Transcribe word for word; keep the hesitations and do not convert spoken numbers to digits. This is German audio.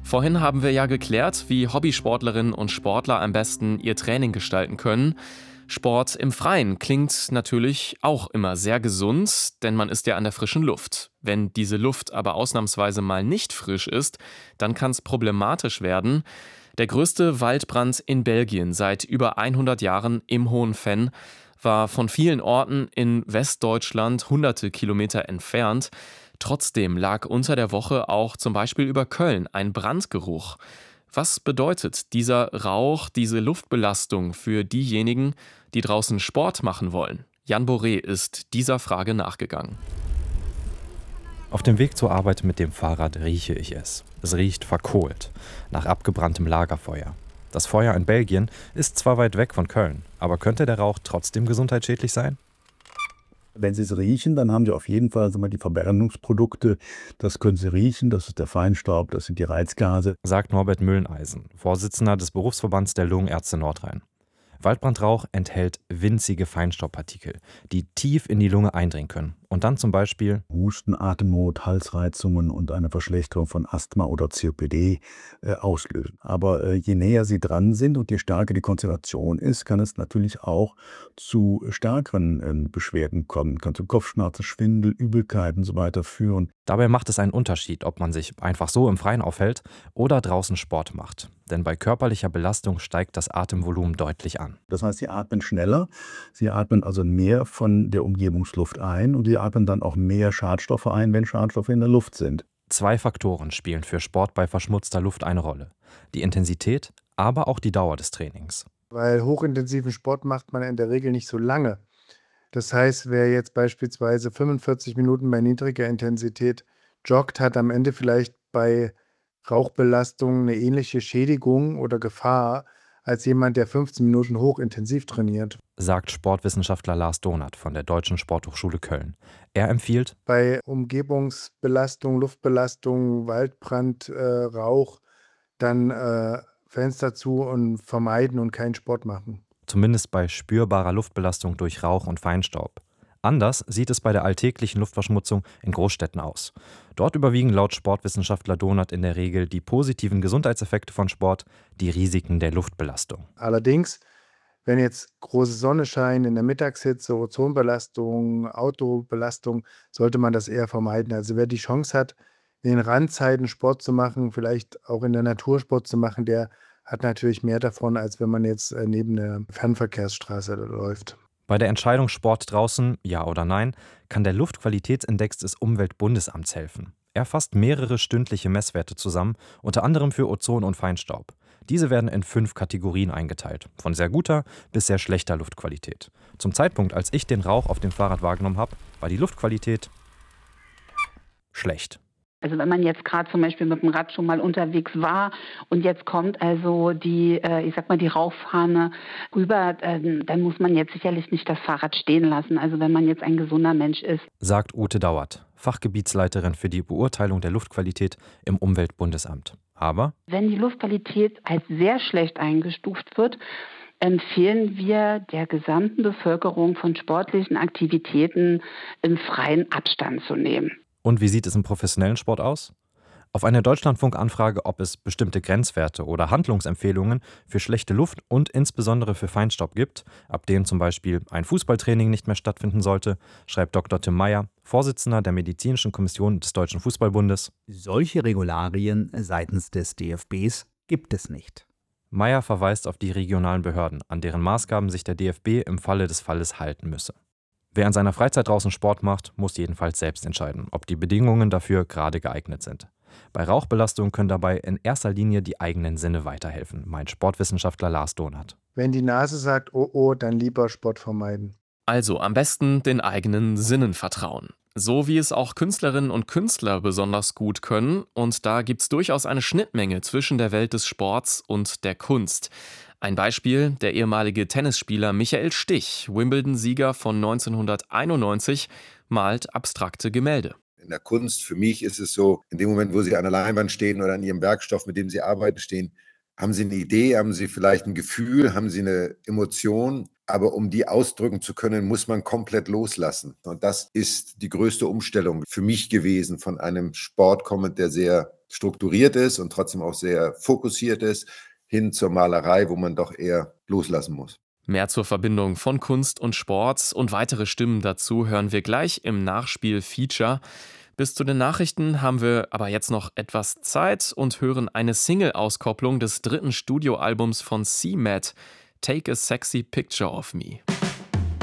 Vorhin haben wir ja geklärt, wie Hobbysportlerinnen und Sportler am besten ihr Training gestalten können. Sport im Freien klingt natürlich auch immer sehr gesund, denn man ist ja an der frischen Luft. Wenn diese Luft aber ausnahmsweise mal nicht frisch ist, dann kann es problematisch werden. Der größte Waldbrand in Belgien seit über hundert Jahren im Hohen Venn war von vielen Orten in Westdeutschland hunderte Kilometer entfernt. Trotzdem lag unter der Woche auch zum Beispiel über Köln ein Brandgeruch. Was bedeutet dieser Rauch, diese Luftbelastung für diejenigen, die draußen Sport machen wollen? Jan Boré ist dieser Frage nachgegangen. Auf dem Weg zur Arbeit mit dem Fahrrad rieche ich es. Es riecht verkohlt, nach abgebranntem Lagerfeuer. Das Feuer in Belgien ist zwar weit weg von Köln, aber könnte der Rauch trotzdem gesundheitsschädlich sein? Wenn Sie es riechen, dann haben Sie auf jeden Fall sagen wir, die Verbrennungsprodukte. Das können Sie riechen, das ist der Feinstaub, das sind die Reizgase. Sagt Norbert Mülleneisen, Vorsitzender des Berufsverbands der Lungenärzte Nordrhein. Waldbrandrauch enthält winzige Feinstaubpartikel, die tief in die Lunge eindringen können und dann zum Beispiel Husten, Atemnot, Halsreizungen und eine Verschlechterung von Asthma oder C O P D äh, auslösen. Aber äh, je näher Sie dran sind und je stärker die Konzentration ist, kann es natürlich auch zu stärkeren äh, Beschwerden kommen, kann zu Kopfschmerzen, Schwindel, Übelkeit und so weiter führen. Dabei macht es einen Unterschied, ob man sich einfach so im Freien aufhält oder draußen Sport macht. Denn bei körperlicher Belastung steigt das Atemvolumen deutlich an. Das heißt, Sie atmen schneller, Sie atmen also mehr von der Umgebungsluft ein und Sie atmen dann auch mehr Schadstoffe ein, wenn Schadstoffe in der Luft sind. Zwei Faktoren spielen für Sport bei verschmutzter Luft eine Rolle. Die Intensität, aber auch die Dauer des Trainings. Weil hochintensiven Sport macht man in der Regel nicht so lange. Das heißt, wer jetzt beispielsweise fünfundvierzig Minuten bei niedriger Intensität joggt, hat am Ende vielleicht bei Rauchbelastung eine ähnliche Schädigung oder Gefahr als jemand, der fünfzehn Minuten hochintensiv trainiert. Sagt Sportwissenschaftler Lars Donath von der Deutschen Sporthochschule Köln. Er empfiehlt, bei Umgebungsbelastung, Luftbelastung, Waldbrand, äh, Rauch, dann äh, Fenster zu und vermeiden und keinen Sport machen. Zumindest bei spürbarer Luftbelastung durch Rauch und Feinstaub. Anders sieht es bei der alltäglichen Luftverschmutzung in Großstädten aus. Dort überwiegen laut Sportwissenschaftler Donath in der Regel die positiven Gesundheitseffekte von Sport, die Risiken der Luftbelastung. Allerdings, wenn jetzt große Sonne scheint, in der Mittagshitze, Ozonbelastung, Autobelastung, sollte man das eher vermeiden. Also wer die Chance hat, in den Randzeiten Sport zu machen, vielleicht auch in der Natur Sport zu machen, der hat natürlich mehr davon, als wenn man jetzt neben der Fernverkehrsstraße läuft. Bei der Entscheidung Sport draußen, ja oder nein, kann der Luftqualitätsindex des Umweltbundesamts helfen. Er fasst mehrere stündliche Messwerte zusammen, unter anderem für Ozon und Feinstaub. Diese werden in fünf Kategorien eingeteilt, von sehr guter bis sehr schlechter Luftqualität. Zum Zeitpunkt, als ich den Rauch auf dem Fahrrad wahrgenommen habe, war die Luftqualität schlecht. Also wenn man jetzt gerade zum Beispiel mit dem Rad schon mal unterwegs war und jetzt kommt also die, äh, ich sag mal, die Rauchfahne rüber, äh, dann muss man jetzt sicherlich nicht das Fahrrad stehen lassen. Also wenn man jetzt ein gesunder Mensch ist. Sagt Ute Dauert, Fachgebietsleiterin für die Beurteilung der Luftqualität im Umweltbundesamt. Aber wenn die Luftqualität als sehr schlecht eingestuft wird, empfehlen wir der gesamten Bevölkerung von sportlichen Aktivitäten im Freien Abstand zu nehmen. Und wie sieht es im professionellen Sport aus? Auf eine Deutschlandfunk-Anfrage, ob es bestimmte Grenzwerte oder Handlungsempfehlungen für schlechte Luft und insbesondere für Feinstaub gibt, ab dem zum Beispiel ein Fußballtraining nicht mehr stattfinden sollte, schreibt Doktor Tim Meyer, Vorsitzender der Medizinischen Kommission des Deutschen Fußballbundes. Solche Regularien seitens des D F Bs gibt es nicht. Meyer verweist auf die regionalen Behörden, an deren Maßgaben sich der D F B im Falle des Falles halten müsse. Wer in seiner Freizeit draußen Sport macht, muss jedenfalls selbst entscheiden, ob die Bedingungen dafür gerade geeignet sind. Bei Rauchbelastung können dabei in erster Linie die eigenen Sinne weiterhelfen, meint Sportwissenschaftler Lars Donath. Wenn die Nase sagt, oh oh, dann lieber Sport vermeiden. Also am besten den eigenen Sinnen vertrauen. So wie es auch Künstlerinnen und Künstler besonders gut können. Und da gibt's durchaus eine Schnittmenge zwischen der Welt des Sports und der Kunst. Ein Beispiel, der ehemalige Tennisspieler Michael Stich, Wimbledon-Sieger von neunzehnhunderteinundneunzig, malt abstrakte Gemälde. In der Kunst, für mich ist es so, in dem Moment, wo Sie an der Leinwand stehen oder an Ihrem Werkstoff, mit dem Sie arbeiten, stehen, haben Sie eine Idee, haben Sie vielleicht ein Gefühl, haben Sie eine Emotion, aber um die ausdrücken zu können, muss man komplett loslassen. Und das ist die größte Umstellung für mich gewesen, von einem Sport kommend, der sehr strukturiert ist und trotzdem auch sehr fokussiert ist, hin zur Malerei, wo man doch eher loslassen muss. Mehr zur Verbindung von Kunst und Sport und weitere Stimmen dazu hören wir gleich im Nachspiel-Feature. Bis zu den Nachrichten haben wir aber jetzt noch etwas Zeit und hören eine Single-Auskopplung des dritten Studioalbums von C M A D, Take a Sexy Picture of Me.